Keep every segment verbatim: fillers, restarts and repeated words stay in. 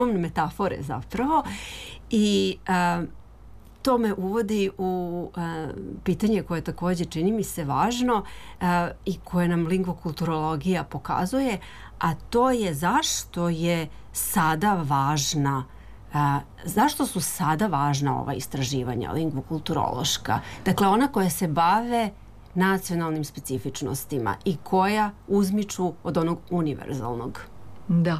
metafore zapravo i a, to me uvodi u a, pitanje koje također čini mi se važno a, i koje nam lingvokulturologija pokazuje, a to je zašto je sada važna A, zašto su sada važna ova istraživanja lingvokulturološka? Dakle, ona koja se bave nacionalnim specifičnostima i koja uzmiču od onog univerzalnog. Da.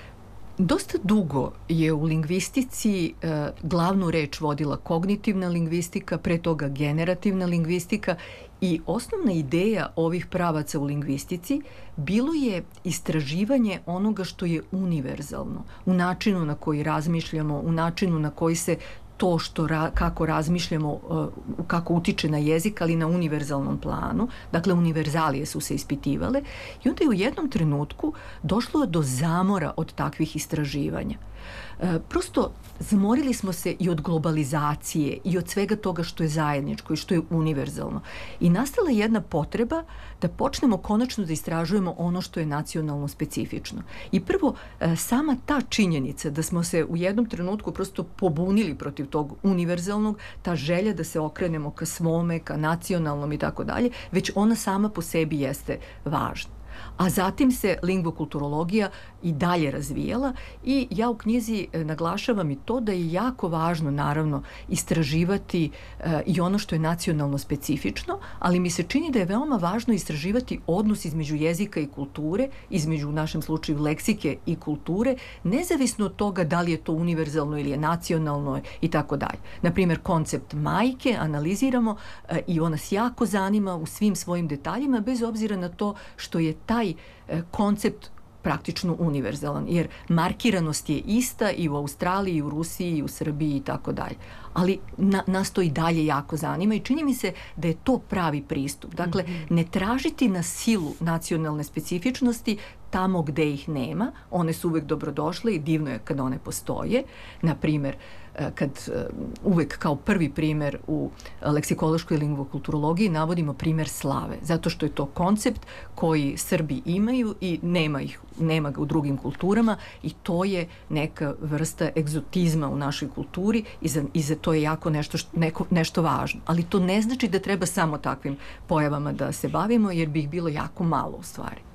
Dosta dugo je u lingvistici e, glavnu reč vodila kognitivna lingvistika, pre toga generativna lingvistika i osnovna ideja ovih pravaca u lingvistici bilo je istraživanje onoga što je univerzalno, u načinu na koji razmišljamo, u načinu na koji se to što ra, kako razmišljamo, kako utiče na jezik, ali na univerzalnom planu. Dakle, univerzalije su se ispitivale i onda je u jednom trenutku došlo do zamora od takvih istraživanja. E, prosto zamorili smo se i od globalizacije i od svega toga što je zajedničko i što je univerzalno. I nastala je jedna potreba da počnemo konačno da istražujemo ono što je nacionalno specifično. I prvo, e, sama ta činjenica da smo se u jednom trenutku prosto pobunili protiv tog univerzalnog, ta želja da se okrenemo ka svome, ka nacionalnom i tako dalje, već ona sama po sebi jeste važna. A zatim se lingvokulturologija i dalje razvijala i ja u knjizi naglašavam i to da je jako važno, naravno, istraživati e, i ono što je nacionalno specifično, ali mi se čini da je veoma važno istraživati odnos između jezika i kulture, između u našem slučaju leksike i kulture, nezavisno od toga da li je to univerzalno ili je nacionalno i tako dalje. Naprimjer, koncept majke analiziramo e, i on nas jako zanima u svim svojim detaljima, bez obzira na to što je taj e, koncept praktično univerzalan, jer markiranost je ista i u Australiji, i u Rusiji, i u Srbiji i tako dalje. Ali na, nas to i dalje jako zanima i čini mi se da je to pravi pristup. Dakle, mm-hmm. ne tražiti na silu nacionalne specifičnosti tamo gde ih nema, one su uvek dobrodošle i divno je kada one postoje. Na primjer, kad uvek kao prvi primjer u leksikološkoj lingvokulturologiji navodimo primjer slave, zato što je to koncept koji Srbi imaju i nema ih, nema ga u drugim kulturama i to je neka vrsta egzotizma u našoj kulturi i za, i za to je jako nešto, neko, nešto važno. Ali to ne znači da treba samo takvim pojavama da se bavimo, jer bi ih bilo jako malo u stvari.